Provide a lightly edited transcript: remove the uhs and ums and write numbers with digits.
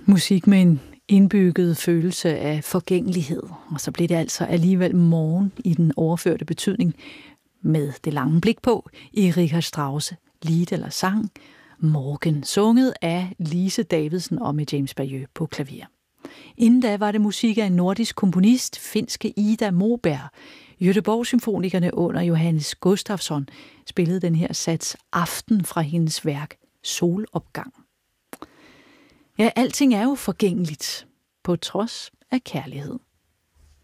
Musik med en indbygget følelse af forgængelighed, og så blev det altså alligevel morgen i den overførte betydning med det lange blik på i Richard Strauss' Lied eller sang, Morgen, sunget af Lise Davidsen og med James Baryeux på klaver. Inden da var det musik af en nordisk komponist, finske Ida Moberg. Göteborg-symfonikerne under Johannes Gustafsson spillede den her sats Aften fra hendes værk Solopgang. Ja, alting er jo forgængeligt, på trods af kærlighed.